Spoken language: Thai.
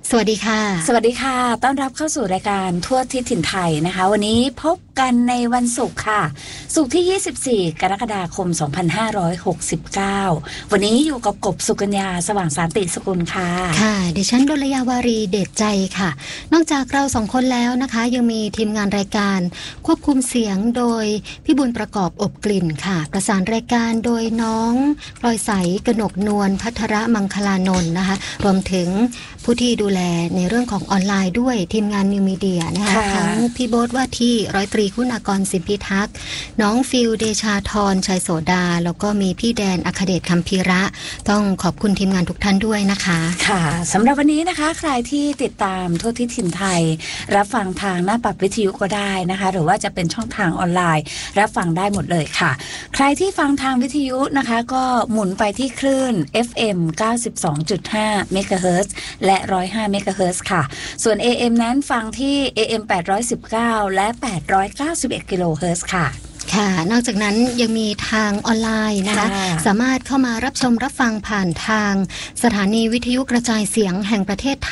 สวัสดีค่ะสวัสดีค่ะต้อนรับเข้าสู่รายการทั่วทิศถิ่นไทยนะคะวันนี้พบกันในวันศุกร์ค่ะศุกร์ที่24กรกฎาคม2569วันนี้อยู่กับกบสุกัญญาสว่างสันติสกุลค่ะค่ะดิฉันดลยาวารีเดชใจค่ะนอกจากเราสองคนแล้วนะคะยังมีทีมงานรายการควบคุมเสียงโดยพี่บุญประกอบอบกลิ่นค่ะประสานรายการโดยน้องพลอยใสกนกนวลพัทรมังคลานนท์นะคะรวมถึงผู้ที่ดูแลในเรื่องของออนไลน์ด้วยทีมงานนิวมีเดียนะคะทั้งพี่โบ๊ทว่าที่ร้อยตรีคุณากรสิมพิทักษ์น้องฟิลเดชาธรชัยโสดาแล้วก็มีพี่แดนอัคเดชคำพีระต้องขอบคุณทีมงานทุกท่านด้วยนะคะค่ะสำหรับวันนี้นะคะใครที่ติดตามทั่วทิศถิ่นไทยรับฟังทางหน้าปรับวิทยุก็ได้นะคะหรือว่าจะเป็นช่องทางออนไลน์รับฟังได้หมดเลยค่ะใครที่ฟังทางวิทยุนะคะก็หมุนไปที่คลื่น FM 92.5 เมกะเฮิรตซ์และ105 เมกะเฮิรตซ์ค่ะส่วน AM นั้นฟังที่ AM 819 และ 891 กิโลเฮิรตซ์ค่ะค่ะนอกจากนั้นยังมีทางออนไลน์นะคะสามารถเข้ามารับชมรับฟังผ่านทางสถานีวิทยุกระจายเสียงแห่งประเทศไทย